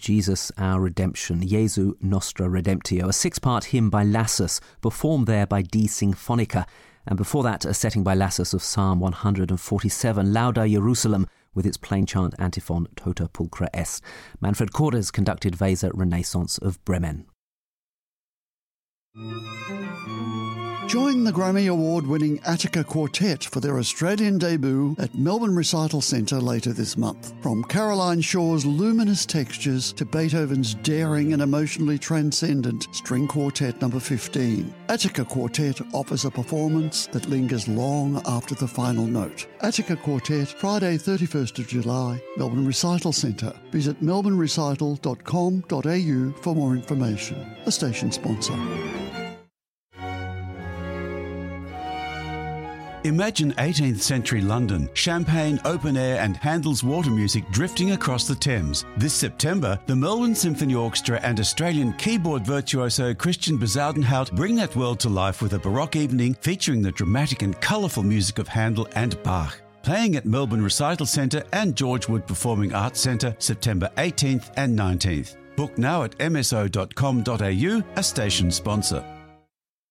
Jesus Our Redemption, Jesu Nostra Redemptio, a six-part hymn by Lassus, performed there by D. Symphonica, and before that a setting by Lassus of Psalm 147, Lauda Jerusalem, with its plain chant antiphon Tota Pulchra Est. Manfred Cordes conducted Weser Renaissance of Bremen. Join the Grammy Award-winning Attica Quartet for their Australian debut at Melbourne Recital Centre later this month. From Caroline Shaw's luminous textures to Beethoven's daring and emotionally transcendent String Quartet No. 15, Attica Quartet offers a performance that lingers long after the final note. Attica Quartet, Friday 31st of July, Melbourne Recital Centre. Visit melbournerecital.com.au for more information. A station sponsor. Imagine 18th century London, champagne, open air and Handel's water music drifting across the Thames. This September, the Melbourne Symphony Orchestra and Australian keyboard virtuoso Christian Bezuidenhout bring that world to life with a Baroque evening featuring the dramatic and colourful music of Handel and Bach. Playing at Melbourne Recital Centre and George Wood Performing Arts Centre September 18th and 19th. Book now at mso.com.au, a station sponsor.